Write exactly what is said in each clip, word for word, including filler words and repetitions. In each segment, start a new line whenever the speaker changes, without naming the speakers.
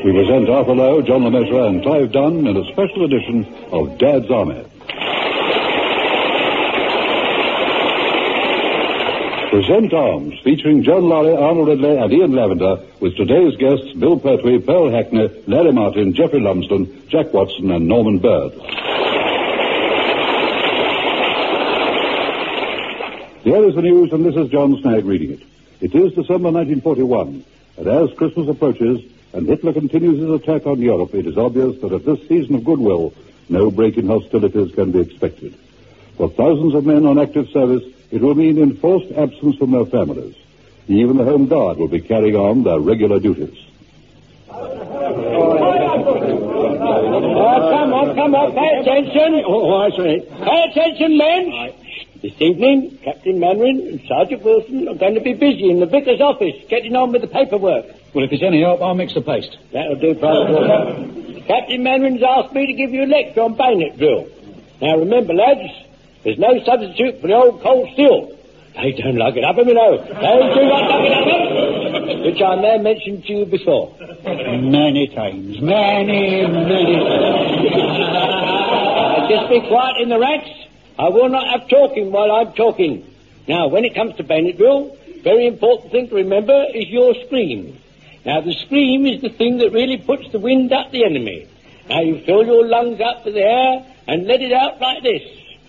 We present Arthur Lowe, John Lemaitre, and Clive Dunn in a special edition of Dad's Army. Present Arms, featuring John Laurie, Arnold Ridley, and Ian Lavender, with today's guests Bill Pertwee, Pearl Hackney, Larry Martin, Geoffrey Lumsden, Jack Watson, and Norman Bird. Here is the news, and this is John Snagg reading it. It is December nineteen forty-one, and as Christmas approaches and Hitler continues his attack on Europe, it is obvious that at this season of goodwill, no break in hostilities can be expected. For thousands of men on active service, it will mean enforced absence from their families. Even the Home Guard will be carrying on their regular duties.
Oh, come on, come on, pay attention.
Oh, I see.
Pay attention, men. This evening, Captain Manwaring and Sergeant Wilson are going to be busy in the vicar's office, getting on with the paperwork.
Well, if it's any help, I'll mix the paste.
That'll do, Private Walker. Captain Manwaring's asked me to give you a lecture on bayonet drill. Now, remember, lads, there's no substitute for the old cold steel. They don't lock it up, you know. They do not lock it up, which I may have mentioned to you before.
Many times. Many, many times.
uh, just be quiet in the ranks. I will not have talking while I'm talking. Now, when it comes to bayonet drill, very important thing to remember is your scream. Now, the scream is the thing that really puts the wind up the enemy. Now, you fill your lungs up with air and let it out like this.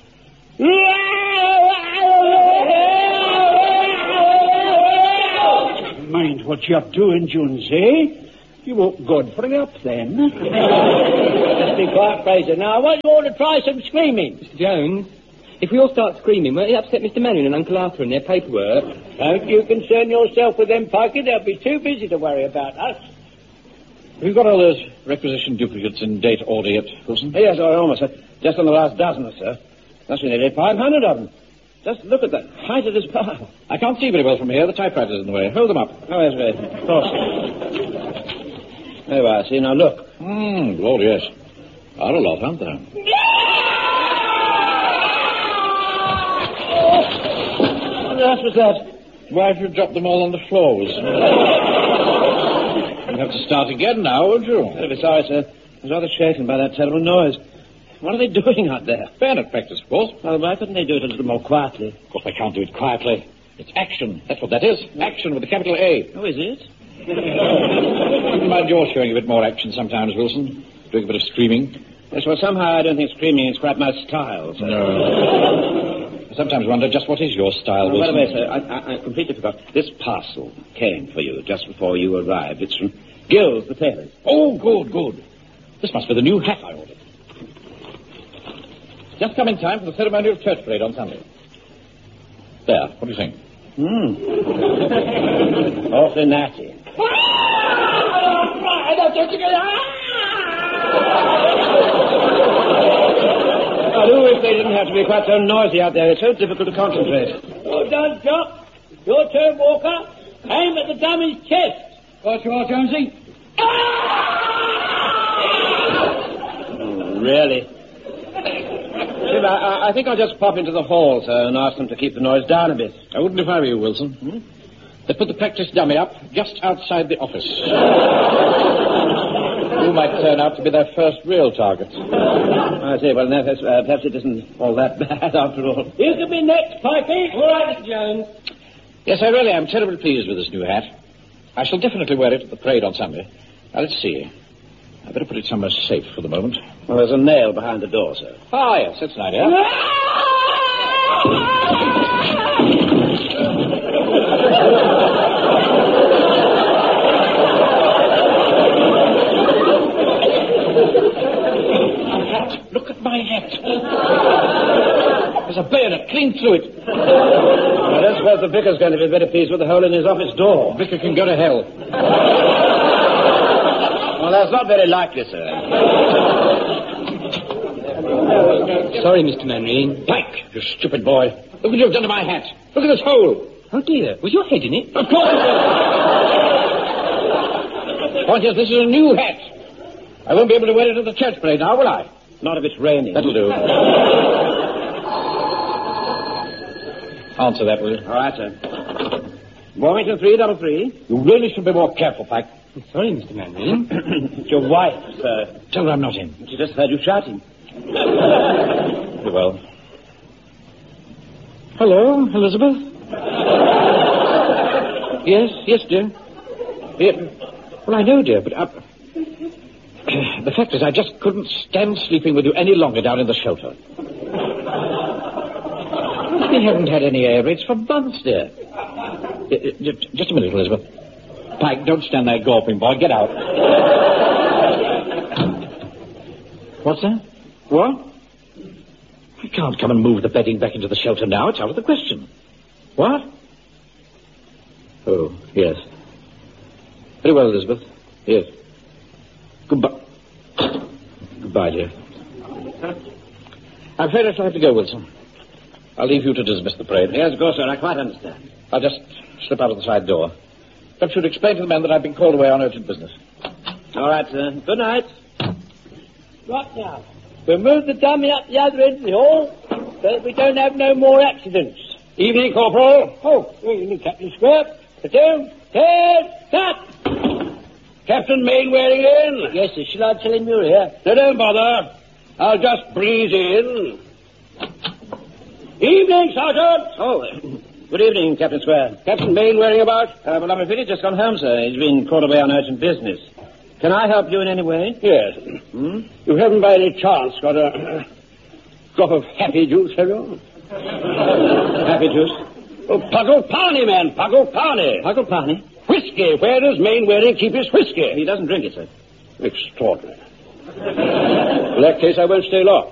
Mind what you're doing, Jones, eh? You won't God for it up, then.
Just be quiet, Fraser. Now, I want you all to try some screaming.
Mister Jones, if we all start screaming, won't it upset Mister Manwaring and Uncle Arthur in their paperwork?
Don't you concern yourself with them, Pikey. They'll be too busy to worry about us.
We've got all those requisition duplicates in date order yet, Wilson?
Yes, I almost, sir. Just on the last dozen, sir. That's nearly five hundred of them. Just look at the height of this pile.
I can't see very well from here. The typewriter's in the way. Hold them up.
Oh, yes, right. Of course, sir. There we are. See, now look.
Hmm, Lord, yes. Are a lot, aren't there?
What was that?
Why have you dropped them all on the floors? You'll have to start again now, won't you?
I'll be sorry, sir. I was rather shaken by that terrible noise. What are they doing out there?
Bayonet practice, of course.
Well, why couldn't they do it a little more quietly?
Of course, they can't do it quietly. It's action. That's what that is. Action with a capital A.
Oh, is it?
Wouldn't mind your showing a bit more action sometimes, Wilson. Doing a bit of screaming.
Yes, well, somehow I don't think screaming is quite my style, sir.
No. I sometimes wonder just what is your style,
Oh, by
Wilson.
the way, sir, I, I, I completely forgot. This parcel came for you just before you arrived. It's from Gills, the tailors.
Oh, good, good. This must be the new hat I ordered. Just come in time for the ceremony of church parade on Sunday. There, what do you think?
Hmm. Awfully natty. I do wish they didn't have to be quite so noisy out there. It's so difficult to concentrate.
Well done, Jock. Your turn, Walker. Aim at the dummy's chest.
What you are, Jonesy?
Oh, really? Sim, I, I think I'll just pop into the hall, sir, and ask them to keep the noise down a bit.
I wouldn't if I were you, Wilson. Hmm? They put the practice dummy up just outside the office. You might turn out to be their first real target.
I see. Well, perhaps, uh, perhaps it isn't all that bad after all.
You can be next, Pikey. All right, Mister Jones.
Yes, I really am terribly pleased with this new hat. I shall definitely wear it at the parade on Sunday. Now, let's see. I'd better put it somewhere safe for the moment.
Well, there's a nail behind the door, sir.
Ah, yes, that's an idea. Look at my hat. There's a bayonet clean through it.
Well, I suppose the vicar's going to be better pleased with the hole in his office door.
Vicar can go to hell.
Well, that's not very likely, sir.
Sorry, Mister Manwaring.
Pike, you stupid boy. Look what you've done to my hat. Look at this hole.
Oh, dear. Was your head in it?
Of course it was. Point is, this is a new hat. I won't be able to wear it at the church parade now, will I?
Not if it's raining.
That'll do. Answer that, will you?
All right, sir. Warmington three double three.
You really should be more careful, Pike.
I'm sorry, Mister Manning.
It's your wife, sir.
Tell her I'm not in.
She just heard you shouting.
Very well. Hello, Elizabeth? Yes, yes, dear. Yeah. Well, I know, dear, but I... the fact is I just couldn't stand sleeping with you any longer down in the shelter. We haven't had any air raids for months, dear. Uh, uh, Just a minute, Elizabeth. Pike, don't stand there gawping, boy. Get out. What's that? What? I can't come and move the bedding back into the shelter now. It's out of the question. What? Oh, yes. Very well, Elizabeth. Yes. Goodbye. Goodbye, dear. I'm afraid I shall have to go, Wilson. I'll leave you to dismiss the parade.
Yes, of course, sir. I quite understand.
I'll just slip out of the side door. Perhaps you'd explain to the men that I've been called away on urgent business.
All right, sir. Good night.
Right now, we'll move the dummy up the other end of the hall so that we don't have no more accidents.
Evening, Corporal.
Oh, good evening, Captain Square. Platoon, turn, cut!
Captain Mainwaring in?
Yes, sir. Shall I tell him you're here?
No, don't bother. I'll just breeze in. Evening, Sergeant. Oh, good evening, Captain Square. Captain Mainwaring about? Uh, well, I'm afraid he's just gone home, sir. He's been called away on urgent business. Can I help you in any way?
Yes.
Hmm?
You haven't by any chance got a uh, drop of happy juice, have you?
Happy juice?
Oh, Puggle Parney, man, Puggle Parney.
Puggle Parney?
Whiskey. Where does Mainwaring keep his whiskey?
He doesn't drink it, sir.
Extraordinary. In that case, I won't stay long.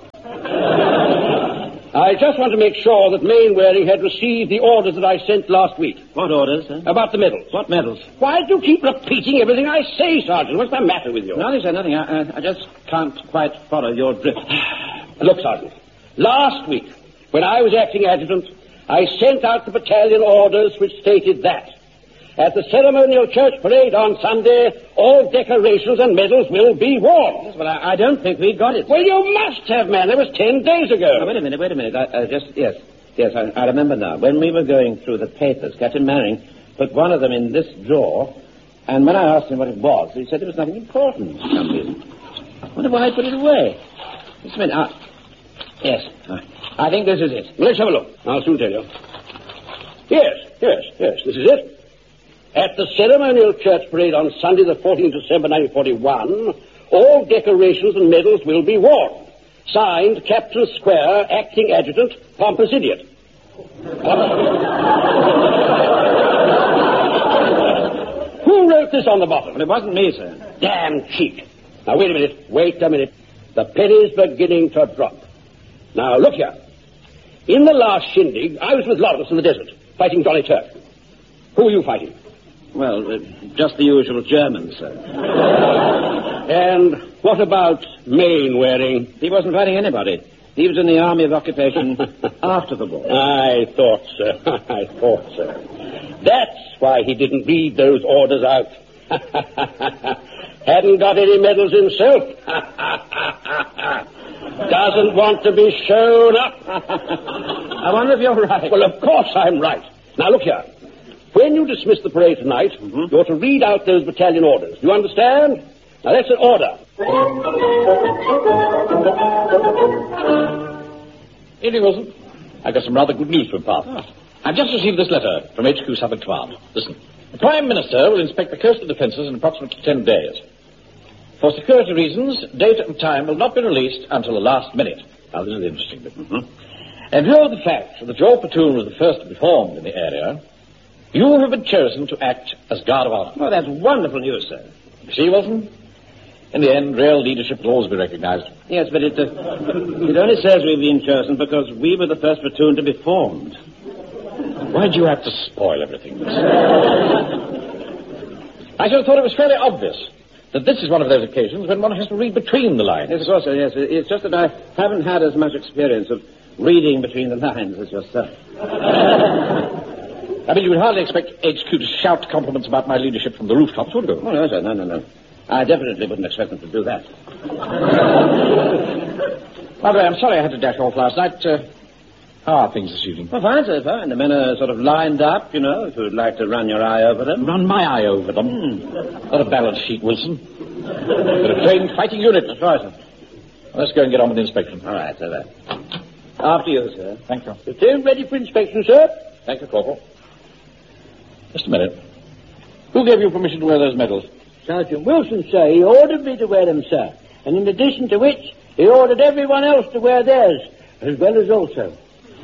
I just want to make sure that Mainwaring had received the orders that I sent last week.
What orders, sir?
About the medals.
What medals?
Why do you keep repeating everything I say, Sergeant? What's the matter with you?
Nothing, sir, nothing. I, I, I just can't quite follow your drift.
Look, Sergeant, last week, when I was acting adjutant, I sent out the battalion orders which stated that at the ceremonial church parade on Sunday, all decorations and medals will be worn.
Yes, but I, I don't think we got it.
Well, you must have, man. That was ten days ago.
Now, wait a minute, wait a minute. I, I just, yes, yes, I, I remember now. When we were going through the papers, Captain Manning put one of them in this drawer, and when I asked him what it was, he said it was nothing important for some reason. I wonder why I put it away. Just a minute. Ah, yes, I think this is it.
Let's have a look. I'll soon tell you. Yes, yes, yes, this is it. At the ceremonial church parade on Sunday, the fourteenth of December, nineteen forty-one, all decorations and medals will be worn. Signed, Captain Square, Acting Adjutant, Pompous Idiot. Who wrote this on the bottom?
Well, it wasn't me, sir.
Damn cheek. Now, wait a minute. Wait a minute. The penny's beginning to drop. Now, look here. In the last shindig, I was with Lawrence in the desert, fighting Johnny Turk. Who are you fighting?
Well, uh, just the usual Germans, sir.
And what about Mainwaring?
He wasn't fighting anybody. He was in the Army of Occupation after the war.
I thought so. I thought so. That's why he didn't read those orders out. Hadn't got any medals himself. Doesn't want to be shown up.
I wonder if you're right.
Well, of course I'm right. Now, look here. When you dismiss the parade tonight, mm-hmm. you're to read out those battalion orders. Do you understand? Now, that's an order.
Evening, Wilson. I've got some rather good news to impart. Oh. I've just received this letter from H Q Southwark Command. Listen. The Prime Minister will inspect the coastal defences in approximately ten days. For security reasons, date and time will not be released until the last minute. Now, this is the interesting bit. Mm-hmm. In view of the fact that your platoon was the first to be formed in the area, you have been chosen to act as guard of honor.
Oh, that's wonderful news, sir.
You see, Wilson? In the end, real leadership will always be recognized.
Yes, but it, uh, it only says we've been chosen because we were the first platoon to be formed.
Why'd you have to spoil everything? I should have thought it was fairly obvious that this is one of those occasions when one has to read between the lines.
Yes, of course, sir, yes. It's just that I haven't had as much experience of reading between the lines as yourself.
I mean, you would hardly expect H Q to shout compliments about my leadership from the rooftops, would you?
Oh, no, sir, no, no, no. I definitely wouldn't expect them to do that.
By the way, I'm sorry I had to dash off last night. Uh, How are things this evening?
Well, fine, sir, fine. The men are sort of lined up, you know, if you'd like to run your eye over them.
Run my eye over them. Mm. What a balance sheet, Wilson. They're a trained fighting unit.
That's right, sir.
Well, let's go and get on with the inspection.
All right, sir. There. After you, sir.
Thank you.
The team ready for inspection, sir?
Thank you, Corporal. Just a minute. Who gave you permission to wear those medals?
Sergeant Wilson, sir. He ordered me to wear them, sir. And in addition to which, he ordered everyone else to wear theirs, as well as also.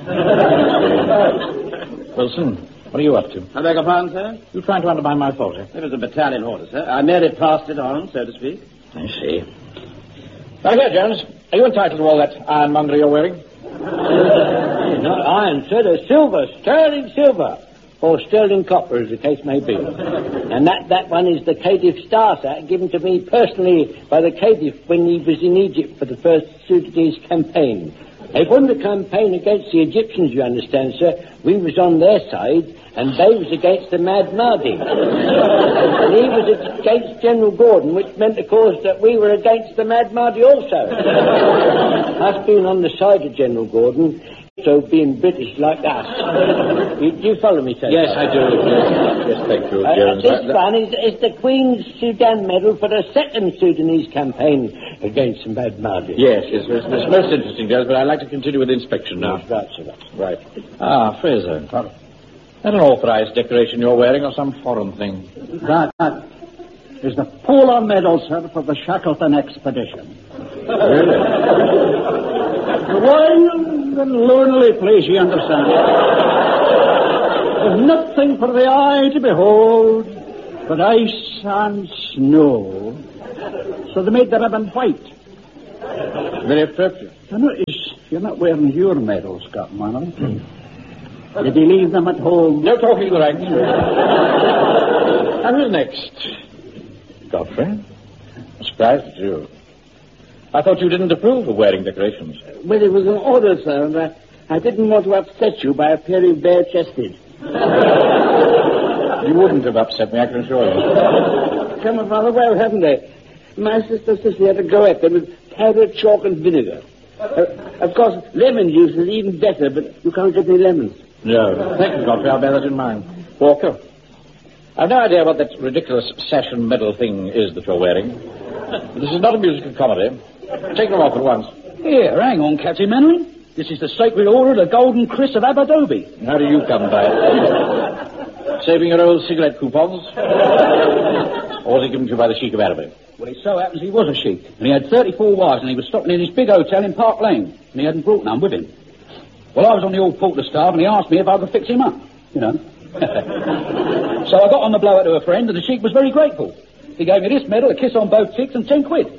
Wilson, what are you up to?
I beg your pardon, sir?
You trying to undermine my authority?
It was a battalion order, sir. I merely passed it on, so to speak.
I see. Now here, Jones, are you entitled to all that ironmongery you're wearing?
Not iron, sir. They're silver, sterling silver. Or sterling copper, as the case may be. And that, that one is the Khedive Star, sir, given to me personally by the Khedive when he was in Egypt for the first Sudanese campaign. They won the campaign against the Egyptians, you understand, sir. We was on their side, and they was against the Mad Mahdi. And he was against General Gordon, which meant, of course, that we were against the Mad Mahdi also. Us being on the side of General Gordon, so being British like us. You, do you follow me, sir?
Yes, I do. Yes, yes thank you,
Uh,
Jones.
this one is, is the Queen's Sudan Medal for the second Sudanese campaign against the Mad Mahdi.
Yes, yes, it's, it's most interesting, Jones, but I'd like to continue with the inspection now.
Right, sir.
Right. Ah, Fraser. That an authorized decoration you're wearing or some foreign thing?
That, that is the Polar Medal, sir, for the Shackleton expedition.
Really?
The wild and lonely place, you understand. There's nothing for the eye to behold but ice and snow. So they made the ribbon white.
Very appropriate.
I notice you're not wearing your medals, Captain Manning. Did you leave them at home?
No talking in the ranks. And who's next? Godfrey? I'm surprised at you. I thought you didn't approve of wearing decorations.
Well, it was an order, sir, and I, I didn't want to upset you by appearing bare-chested.
You wouldn't have upset me, I can assure you.
Come on, rather well, haven't they? My sister says they had to go at them with powder, chalk, and vinegar. Uh, of course, lemon juice is even better, but you can't get any lemons.
No. Thank you, Godfrey. I'll bear that in mind. Walker, I've no idea what that ridiculous sash and medal thing is that you're wearing. This is not a musical comedy. Take them off at once.
Here, hang on, Captain Manning. This is the Sacred Order of the Golden Chris of Abadobi.
How do you come by it? Saving your old cigarette coupons? Or was it given to you by the Sheik of Araby?
Well, it so happens he was a sheik, and he had thirty-four wives, and he was stopping in his big hotel in Park Lane, and he hadn't brought none with him. Well, I was on the old porter staff, and he asked me if I could fix him up, you know. So I got on the blower to a friend, and the sheik was very grateful. He gave me this medal, a kiss on both cheeks, and ten quid.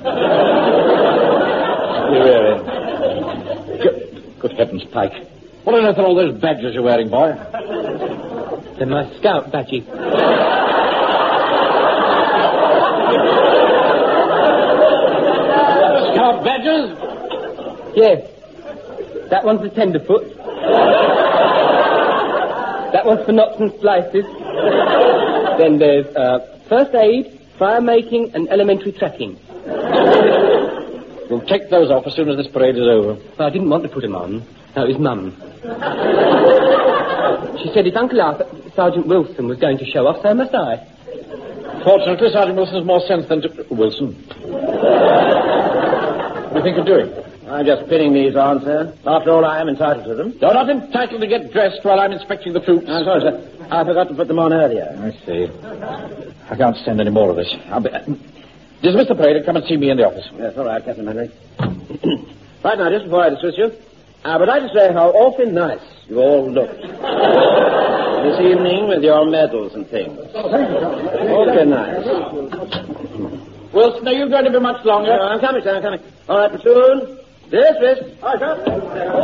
You really? Good, good heavens, Pike. What on earth are all those badges you're wearing, boy?
They're my scout badgie.
Scout badges?
Yes. That one's the tenderfoot. That one's for knots and slices. Then there's uh, first aid, fire making, and elementary tracking.
We'll take those off as soon as this parade is over.
Well, I didn't want to put them on. No, it was Mum. She said if Uncle Arthur, Sergeant Wilson, was going to show off, so must I.
Fortunately, Sergeant Wilson has more sense than to... Wilson. What do you think of doing?
I'm just pinning these on, sir. After all, I am entitled to them.
You're not entitled to get dressed while I'm inspecting the troops.
I'm sorry, sir. I forgot to put them on earlier.
I see. I can't stand any more of this. I'll be... Dismiss the parade and come and see me in the office.
Yes, all right, Captain Manning. Right now, just before I dismiss you, I would like to say how awfully nice you all looked this evening with your medals and things. Awfully nice.
Wilson, are you going to be much longer?
Uh, I'm coming, sir, I'm coming. All right, platoon. Dismiss. All right, sir.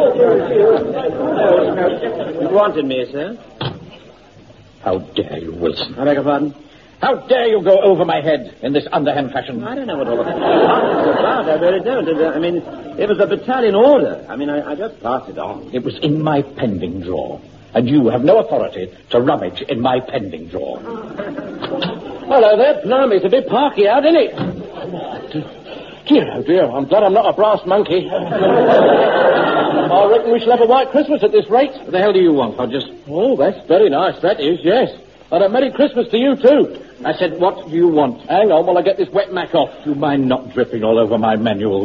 You wanted me, sir?
How dare you, Wilson?
I beg your pardon?
How dare you go over my head in this underhand fashion?
I don't know what all of it's about. I really don't. I mean, it was a battalion order. I mean, I, I just passed it on.
It was in my pending drawer, and you have no authority to rummage in my pending drawer.
Hello there, blimey, it's a bit parky out, isn't it? Dear, oh dear, I'm glad I'm not a brass monkey.
I reckon we shall have a white Christmas at this rate. What the hell do you want? I just... Oh, that's very nice, that is, yes. And a Merry Christmas to you, too. I said, what do you want? Hang on while I get this wet mac off. Do you mind not dripping all over my manuals?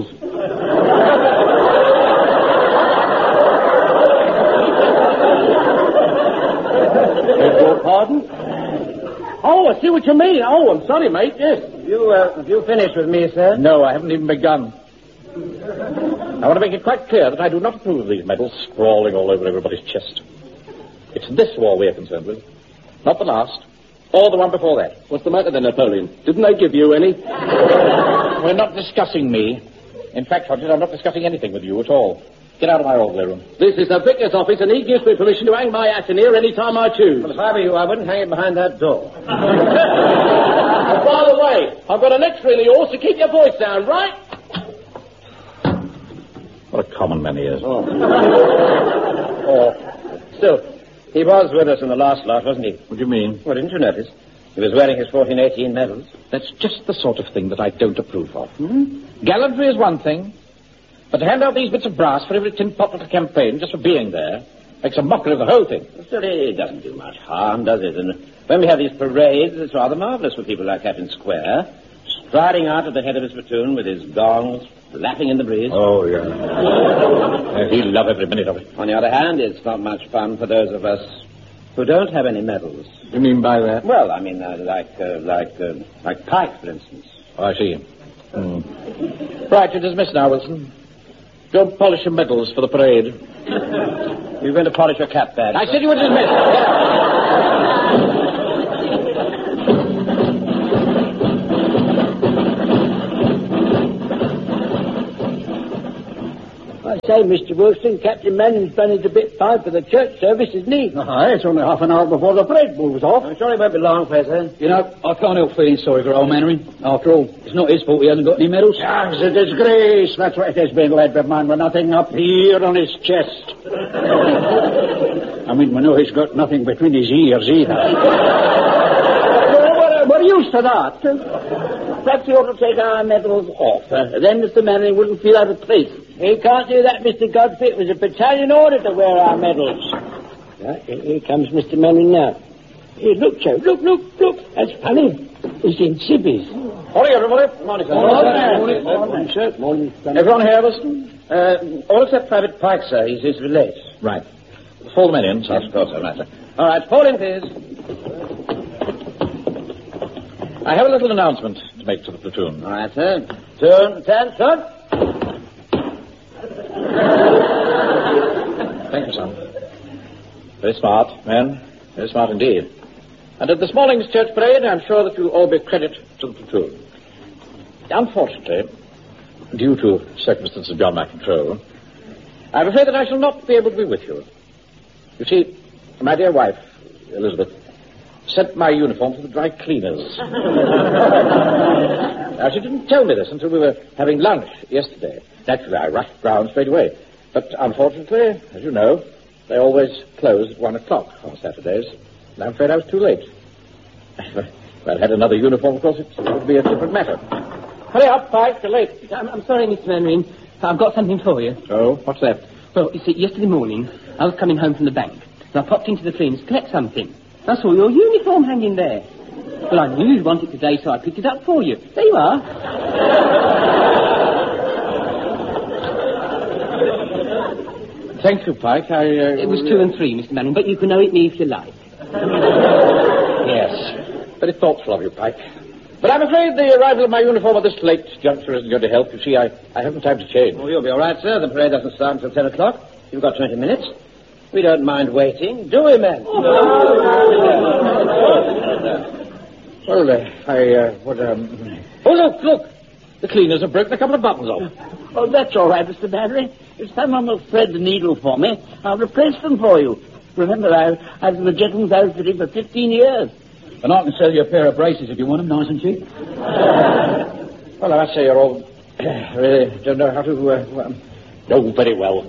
Beg your pardon? Oh, I see what you mean. Oh, I'm sorry, mate, yes.
You, uh, have you finished with me, sir?
No, I haven't even begun. I want to make it quite clear that I do not approve of these medals sprawling all over everybody's chest. It's this war we're concerned with. Not the last, or the one before that.
What's the matter then, Napoleon? Didn't I give you any?
We're not discussing me. In fact, Hodges, I'm not discussing anything with you at all. Get out of my orderly room.
This is the vicar's office, and he gives me permission to hang my hat in here any time I choose.
Well, if I were you, I wouldn't hang it behind that door.
And by the way, I've got an extra in yours to keep your voice down, right?
What a common man he is.
Oh. oh. Still, he was with us in the last lot, wasn't he?
What do you mean?
Well, didn't you notice? He was wearing his fourteen eighteen medals.
That's just the sort of thing that I don't approve of. Hmm? Gallantry is one thing, but to hand out these bits of brass for every tin pot of the campaign just for being there makes a mockery of the whole thing.
Still, it doesn't do much harm, does it? And when we have these parades, it's rather marvellous for people like Captain Square, striding out at the head of his platoon with his gongs flapping in the breeze.
Oh, yeah. uh, he'll love every minute of it.
On the other hand, it's not much fun for those of us who don't have any medals.
You mean by that?
Well, I mean, uh, like, uh, like, uh, like Pike, for instance.
Oh, I see. Mm. Right, you're dismissed now, Wilson. Go polish your medals for the parade.
You're going to polish your cap badge.
I said you were dismissed.
I say, Mister Wilson, Captain Manning's managed a bit fine for the church service, isn't he?
Aye, it's only half an hour before the parade moves off.
I'm sure it won't be long, Professor.
You know, I can't help feeling sorry for old Mannering. After all, it's not his fault he hasn't got any medals.
Ah, it's a disgrace. That's what it has been, led, but man with nothing up here on his chest. I mean, we know he's got nothing between his ears either. we're, we're used to that.
Perhaps we ought to take our medals off. Uh, then Mister Manning wouldn't feel out of place. He can't do that, Mister Godfrey. It was a battalion order to wear our medals. Right, here comes Mister Manning now. Here, look, Joe. Look, look, look. That's funny. He's in civvies.
Morning, everybody. Morning, sir.
Morning, morning, sir. Morning.
Everyone here, Wilson?
Uh, all except Private Pike, sir. He's his relate.
Right. Fall the men in, sir.
Yes, of course, sir. Right, sir. All right, fall in, please.
I have a little announcement to make to the platoon.
All right, sir. Turn, attention.
Thank you, son. Very smart, men. Very smart indeed. And at this morning's church parade, I'm sure that you'll all be credit to the platoon. Unfortunately, due to circumstances beyond my control, I'm afraid that I shall not be able to be with you. You see, my dear wife, Elizabeth, sent my uniform to the dry cleaners. Now, she didn't tell me this until we were having lunch yesterday. Naturally, I rushed round straight away. But unfortunately, as you know, they always close at one o'clock on Saturdays. And I'm afraid I was too late. If I'd had another uniform, of course, it would be a different matter. Hurry up, Pike, you're late.
I'm, I'm sorry, Mister Mannering. I've got something for you.
Oh, what's that?
Well, you see, yesterday morning, I was coming home from the bank, and I popped into the cleaners to collect something. I saw your uniform hanging there. Well, I knew you'd want it today, so I picked it up for you. There you are.
Thank you, Pike. I, uh...
It was two and three, Mister Manning, but you can know it me if you like.
Yes. Very thoughtful of you, Pike. But I'm afraid the arrival of my uniform at this late juncture isn't going to help. You see, I, I haven't time to change.
Oh, you'll be all right, sir. The parade doesn't start until ten o'clock. You've got twenty minutes. We don't mind waiting, do we, men?
Well, uh, I uh, would, um... Oh, look, look! The cleaners have broken a couple of buttons off.
Oh, that's all right, Mister Manning. If someone will thread the needle for me, I'll replace them for you. Remember, I, I was in the gentleman's outfitting for fifteen years.
And I can sell you a pair of braces if you want them, nice and cheap.
Well, I must say you're all... really don't know how to... Uh, well, know very well.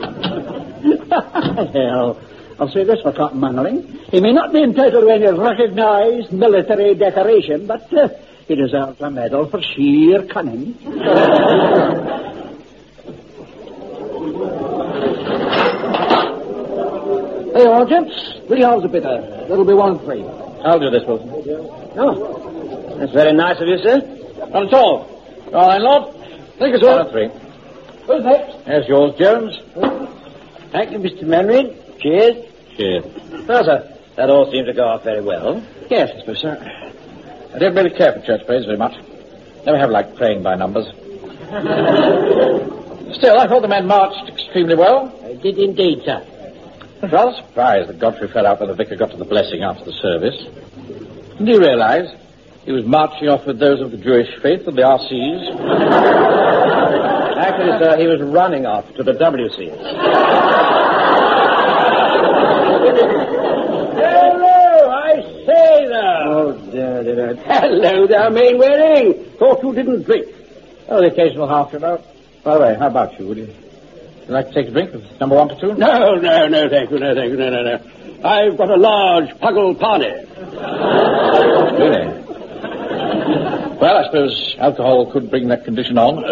Hell, I'll say this for Cotton Mannering. He may not be entitled to any recognized military decoration, but uh, he deserves a medal for sheer cunning. There you are, gents. Three halves of bitter. That'll be one three.
I'll do this, Wilson.
Oh, that's very nice of you, sir.
Not at all. Your landlord.
Thank you, sir.
One three.
Who's next?
There's yours, Jones.
Thank you, Mister Manring. Cheers.
Cheers.
Well, sir, that all seemed to go off very well.
Yes, I suppose so. I don't really care for church plays very much. Never have liked praying by numbers. Still, I thought the man marched extremely well.
I did indeed, sir.
I was rather surprised that Godfrey fell out when the vicar got to the blessing after the service. Didn't he realise he was marching off with those of the Jewish faith and the R Cs?
Actually, sir, he was running off to the W Cs.
Hello, I say there.
Oh, dear, dear.
Hello there, Mainwaring. Thought you didn't drink.
Oh, the occasional half about. By the way, how about you? Would you, would you like to take a drink with number one platoon?
No, no, no, thank you, no, thank you, no, no, no. I've got a large Puggle Parney.
Really? Well, I suppose alcohol could bring that condition on.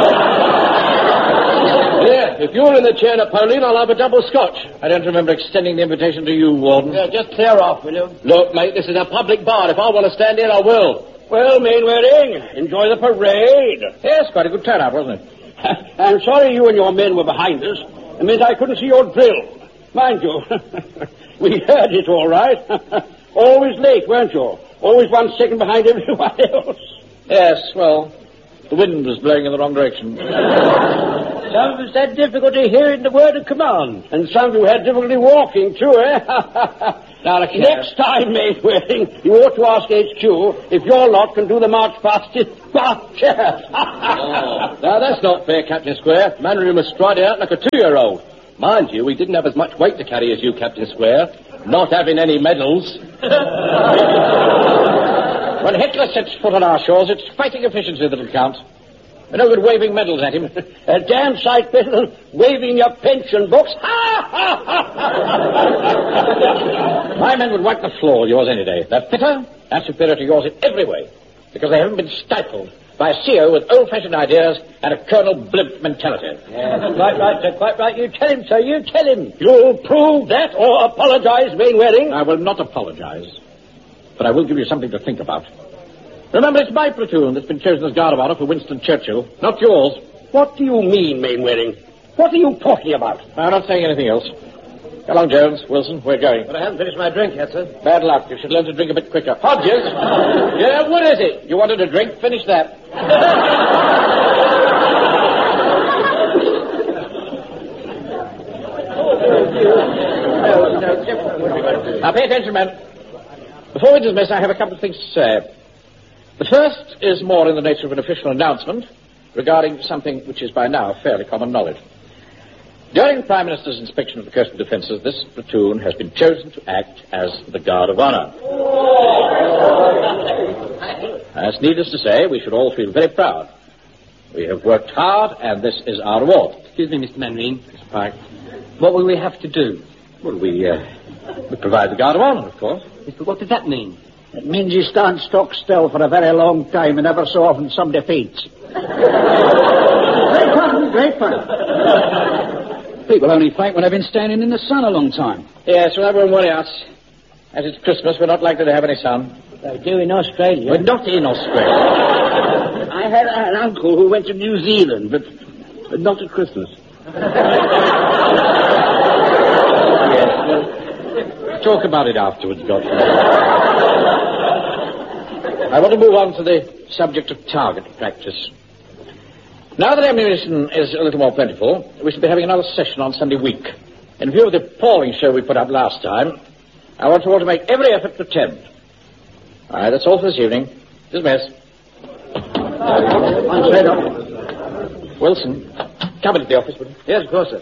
Yeah, if you're in the chair, Napoleon, I'll have a double scotch. I don't remember extending the invitation to you, Warden.
Yeah, just clear off, will you?
Look, mate, this is a public bar. If I want to stand here, I will.
Well, Mainwaring, enjoy the parade.
Yes, quite a good turnout, wasn't it?
I'm sorry you and your men were behind us. It meant I couldn't see your drill. Mind you, we heard it all right. Always late, weren't you? Always one second behind everyone else.
Yes, well, the wind was blowing in the wrong direction.
Some of us had difficulty hearing the word of command.
And some of you had difficulty walking, too, eh?
Now, look here.
Next time, Mainwaring, you ought to ask H Q if your lot can do the march fastest.
Oh, now, that's not fair, Captain Square. Manry must stride out like a two-year-old. Mind you, we didn't have as much weight to carry as you, Captain Square. Not having any medals. When Hitler sets foot on our shores, it's fighting efficiency that'll count. We're no good waving medals at him.
A damn sight better than waving your pension books.
My men would wipe the floor with yours any day. They're fitter and superior to yours in every way, because they haven't been stifled by a C E O with old-fashioned ideas and a Colonel Blimp mentality.
Yes, quite right, sir, quite right. You tell him, sir, you tell him.
You'll prove that or apologize, Mainwaring.
I will not apologize, but I will give you something to think about. Remember, it's my platoon that's been chosen as guard of honor for Winston Churchill, not yours.
What do you mean, Mainwaring? What are you talking about?
I'm not saying anything else. Come along, Jones, Wilson, we're going.
But I haven't finished my drink yet, sir.
Bad luck. You should learn to drink a bit quicker. Hodges! Yeah, what is it? You wanted a drink? Finish that. Now, pay attention, men. Before we dismiss, I have a couple of things to say. The first is more in the nature of an official announcement regarding something which is by now fairly common knowledge. During the Prime Minister's inspection of the coastal defences, this platoon has been chosen to act as the Guard of Honour. As needless to say, we should all feel very proud. We have worked hard, and this is our reward.
Excuse me, Mister Manring.
Mister Pike.
What will we have to do?
Well, we, uh, we provide the Guard of Honour, of course.
Yes, but what does that mean?
It means you stand stock still for a very long time and ever so often some defeats. Great fun, great fun.
People only fight when they've been standing in the sun a long time.
Yes, well, that won't worry us. As it's Christmas, we're not likely to have any sun.
They do in Australia.
We're not in Australia.
I had an uncle who went to New Zealand, but, but not at Christmas.
Yes, well, talk about it afterwards, Godfrey. I want to move on to the subject of target practice. Now that ammunition is a little more plentiful, we shall be having another session on Sunday week. In view of the appalling show we put up last time, I want you all to make every effort to attend. All right, that's all for this evening. Dismiss.
I'm straight up.
Wilson, come into the office, will you?
Yes, of course, sir.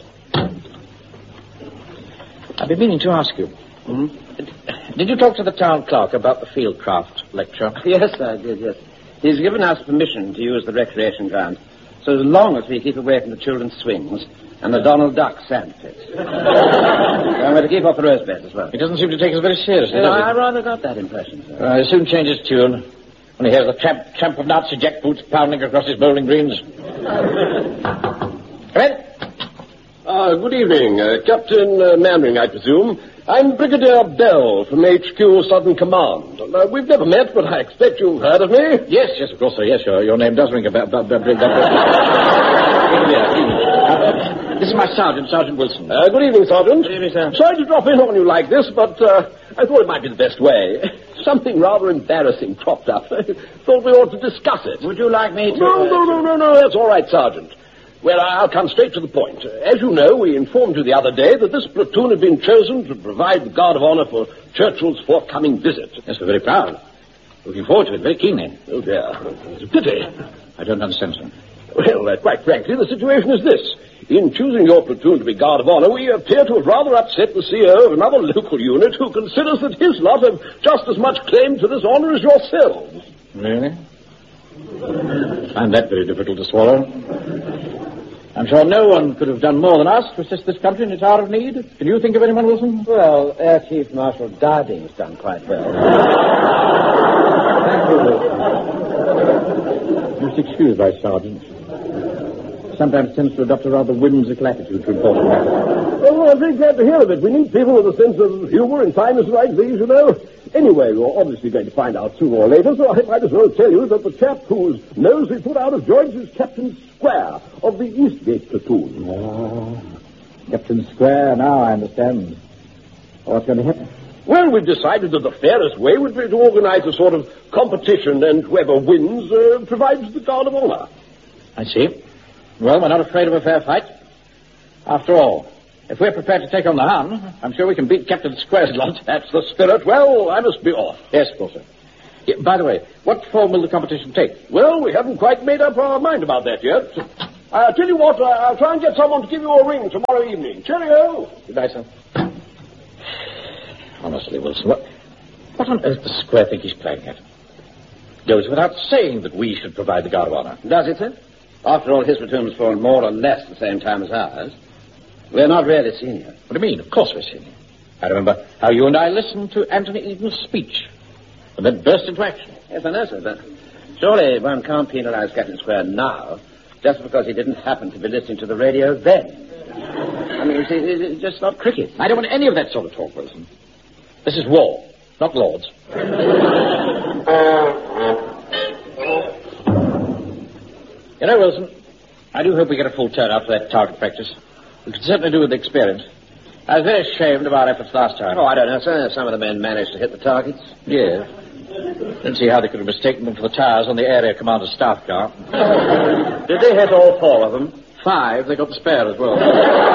I've been meaning to ask you.
Hmm?
Did you talk to the town clerk about the Fieldcraft lecture?
Yes, I did, yes. He's given us permission to use the recreation ground, so as long as we keep away from the children's swings and the Donald Duck sand pits. I'm going to keep off the rose beds as well.
He doesn't seem to take us very seriously,
You know,
does he?
I rather got that impression, sir.
Uh, he'll soon change his tune when he hears the tramp, tramp of Nazi jackboots pounding across his bowling greens. Come in.
Uh, good evening. Uh, Captain uh, Manring, I presume. I'm Brigadier Bell from H Q Southern Command. Uh, we've never met, but I expect you've heard of me.
Yes, yes, of course, sir. Yes, your, your name does ring a bell. bell, bell, bell, bell. uh, this is my sergeant, Sergeant Wilson.
Uh, good evening, Sergeant.
Good evening, sir.
Sorry to drop in on you like this, but uh, I thought it might be the best way. Something rather embarrassing cropped up. I thought we ought to discuss it.
Would you like me to...
No, no, no, no, no, that's all right, Sergeant. Well, I'll come straight to the point. As you know, we informed you the other day that this platoon had been chosen to provide the guard of honor for Churchill's forthcoming visit.
Yes, we're very proud. Looking forward to it very keenly.
Oh, dear. It's a pity.
I don't understand, sir.
Well, uh, quite frankly, the situation is this. In choosing your platoon to be guard of honor, we appear to have rather upset the C O of another local unit who considers that his lot have just as much claim to this honor as yourselves.
Really? I find that very difficult to swallow. I'm sure no one could have done more than us to assist this country in its hour of need. Can you think of anyone, Wilson?
Well, Air Chief Marshal Darding's done quite well.
Thank you, Wilson. You must excuse my sergeant. Sometimes tends to adopt a rather whimsical attitude to important matters.
Oh, I'm very glad to hear of it. We need people with a sense of humor in times like these, you know. Anyway, you're obviously going to find out sooner or later, so I might as well tell you that the chap whose nose we put out of joint is Captain Square of the Eastgate platoon.
Oh, Captain Square, now I understand. What's going to happen?
Well, we've decided that the fairest way would be to organize a sort of competition, and whoever wins uh, provides the guard of honor.
I see. Well, we're not afraid of a fair fight. After all, if we're prepared to take on the Hun, I'm sure we can beat Captain Square's lot.
That's the spirit. Well, I must be off.
Yes, of course, sir. Yeah, by the way, what form will the competition take?
Well, we haven't quite made up our mind about that yet. I'll tell you what, I'll try and get someone to give you a ring tomorrow evening. Cheerio.
Good night, sir. Honestly, Wilson, what, what on earth does Square think he's playing at? Goes without saying that we should provide the guard of honor.
Does it, sir? After all, his platoon was formed more or less the same time as ours. We're not really senior.
What do you mean? Of course we're senior. I remember how you and I listened to Anthony Eden's speech and then burst into action.
Yes, I know, sir, but surely one can't penalize Captain Square now just because he didn't happen to be listening to the radio then. I mean, it's, it's just not cricket.
I don't want any of that sort of talk, Wilson. This is war, not Lord's. You know, Wilson, I do hope we get a full turnout for that target practice. We could certainly do with the experience. I was very ashamed of our efforts last time.
Oh, I don't know, sir. Some of the men managed to hit the targets.
Yes. Didn't see how they could have mistaken them for the tires on the area commander's staff car.
Did they hit all four of them?
Five. They got the spare as well.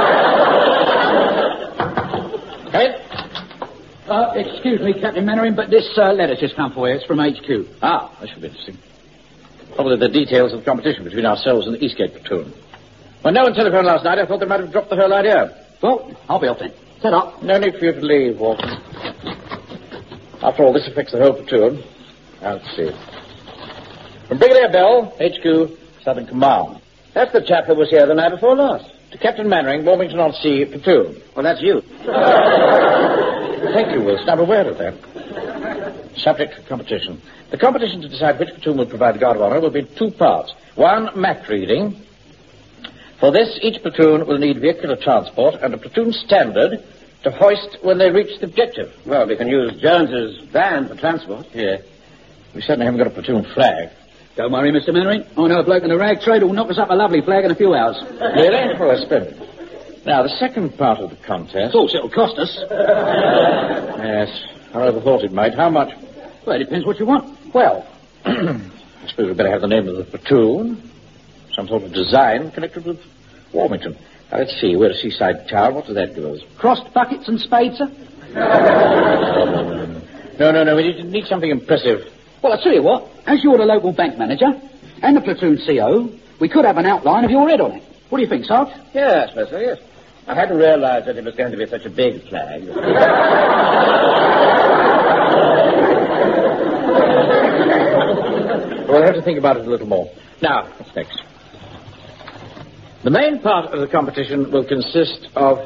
Come in.
Uh, excuse me, Captain Mannering, but this uh, letter's just come for you. It's from H Q.
Ah, that should be interesting. Probably the details of the competition between ourselves and the Eastgate platoon. When no one telephoned last night, I thought they might have dropped the whole idea.
Well, I'll be off then. Set up.
No need for you to leave, Walton. After all, this affects the whole platoon. Now, let's see. From Brigadier Bell, H Q, Southern Command.
That's the chap who was here the night before last.
To Captain Mannering, Wilmington-on-Sea platoon.
Well, that's you.
Thank you, Wilson. I'm aware of that. Subject to competition. The competition to decide which platoon will provide the guard of honor will be two parts. One, map reading. For this, each platoon will need vehicular transport and a platoon standard to hoist when they reach the objective.
Well, we can use Jones's van for transport.
Yeah. We certainly haven't got a platoon flag.
Don't worry, Mister Mannering. I know a bloke in the rag trade who'll knock us up a lovely flag in a few hours.
Really? Well, that's splendid. Now, the second part of the contest...
Of course, it'll cost us.
Yes, I rather thought it might. How much?
Well, it depends what you want.
Well, I suppose we'd better have the name of the platoon. Some sort of design connected with Warmington. Now, let's see. We're a seaside town. What does that give us?
Crossed buckets and spades, sir?
No, no, no. We need, need something impressive.
Well, I'll tell you what. As you're the local bank manager and the platoon C O, we could have an outline of your head on it. What do you think, Sarge?
Yes, Mister yes. I hadn't realized that it was going to be such a big flag.
We'll have to think about it a little more. Now, what's next? The main part of the competition will consist of...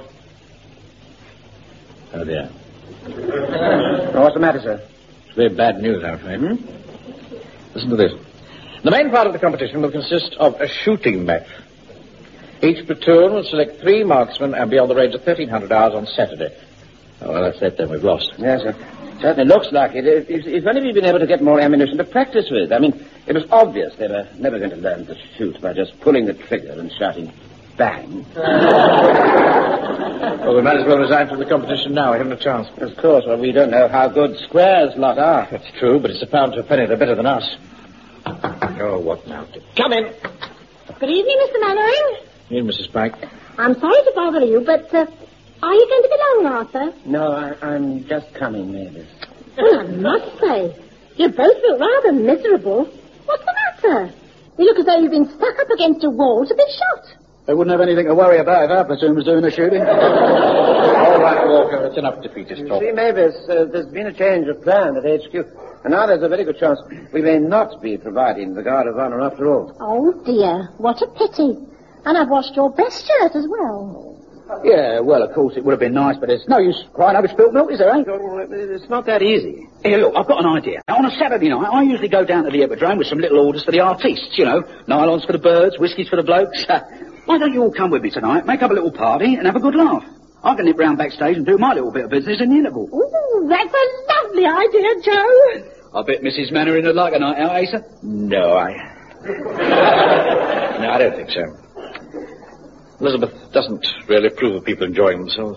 Oh, dear.
Oh, what's the matter, sir?
It's very bad news, I'm afraid. Hmm? Listen to this. The main part of the competition will consist of a shooting match. Each platoon will select three marksmen and be on the range of thirteen hundred hours on Saturday. Oh, well, that's it then. We've lost.
Yes, sir. Certainly looks like it. If, if, if only we'd been able to get more ammunition to practice with. I mean, it was obvious they were never going to learn to shoot by just pulling the trigger and shouting, bang.
Well, we might as well resign from the competition now. We haven't a chance.
Of course. Well, we don't know how good Square's lot are.
That's true, but it's a pound to a penny. They're better than us. Oh, what now? Come in.
Good evening, Mister Mannering.
Evening, Missus Pike.
I'm sorry to bother you, but uh, are you going to be long, Arthur?
No, I, I'm just coming, Mavis.
Well, I must say, you both look rather miserable. What's the matter? You look as though you've been stuck up against a wall to be shot.
They wouldn't have anything to worry about if our platoon was doing the shooting.
All right, Walker. It's enough defeatist talk.
See, Mavis, uh, there's been a change of plan at H Q. And now there's a very good chance we may not be providing the Guard of Honor after all.
Oh, dear. What a pity. And I've washed your best shirt as well.
Yeah, well, of course, it would have been nice, but there's no use crying over spilt milk, is there, eh?
It's not that easy.
Here, look, I've got an idea. Now, on a Saturday night, I usually go down to the Hippodrome with some little orders for the artistes, you know. Nylons for the birds, whiskies for the blokes. Why don't you all come with me tonight, make up a little party, and have a good laugh? I can nip round backstage and do my little bit of business in the interval.
Ooh, that's a lovely idea, Joe.
I bet Missus Mannering would like a night out, eh, sir?
No, I... no, I don't think so. Elizabeth doesn't really approve of people enjoying themselves.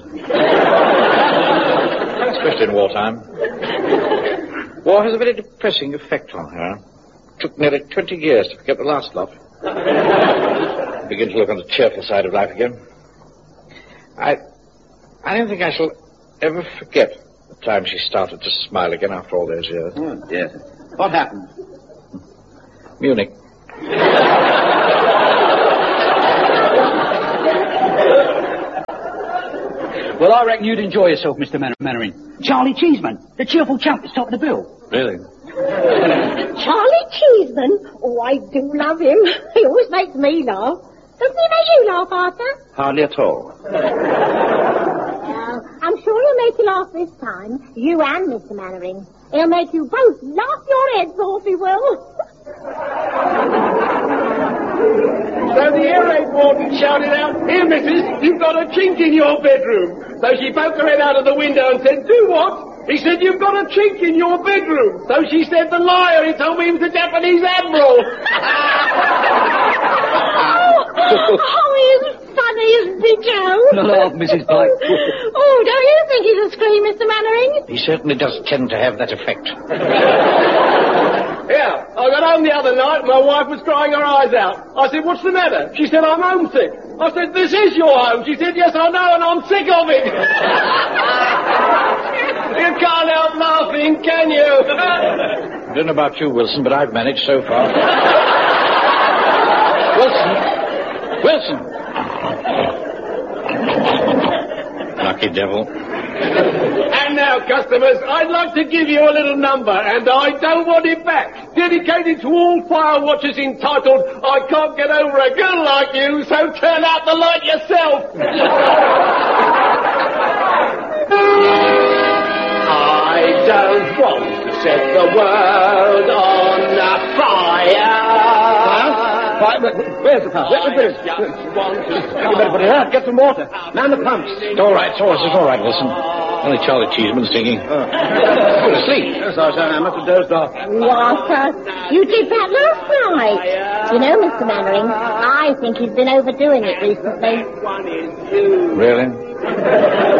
Especially in wartime. War has a very depressing effect on her. It took nearly twenty years to forget the last lot. Begin to look on the cheerful side of life again. I... I don't think I shall ever forget the time she started to smile again after all those years.
Oh, dear. What happened?
Munich.
Well, I reckon you'd enjoy yourself, Mister Man- Mannering. Charlie Cheeseman, the cheerful chap that's top of the bill.
Really?
Charlie Cheeseman? Oh, I do love him. He always makes me laugh. Doesn't he make you laugh, Arthur?
Hardly at all.
Well, I'm sure he'll make you laugh this time. You and Mister Mannering. He'll make you both laugh your heads off, he will.
So the air raid warden shouted out, "Here, missus, you've got a chink in your bedroom." So she poked her head out of the window and said, "Do what?" He said, "You've got a chink in your bedroom." So she said, "The liar, he told me he was a Japanese admiral."
oh, oh, he's funny, isn't he, Joe?
Not half, Missus Pike.
Oh, don't you think he's a scream, Mister Mannering?
He certainly does tend to have that effect.
Yeah, I got home the other night, my wife was crying her eyes out. I said, "What's the matter?" She said, "I'm homesick." I said, "This is your home." She said, "Yes, I know, and I'm sick of it." You can't help laughing, can you?
I don't know about you, Wilson, but I've managed so far. Wilson! Wilson! Lucky devil.
And now, customers, I'd like to give you a little number, and I don't want it back. Dedicated to all fire watchers entitled, "I can't get over a girl like you, so turn out the light yourself." I don't want to set the world on fire.
Fire? Where's the fire? Where's the fire? You better put it out. Get some water. Man the pumps.
It's all right, it's all right, it's all right, Wilson. Only Charlie Cheeseman singing. Oh. Go to sleep.
Yes, I I must have dozed off.
Arthur, you did that last night. You know, Mister Mannering, I think he's been overdoing it recently.
Really?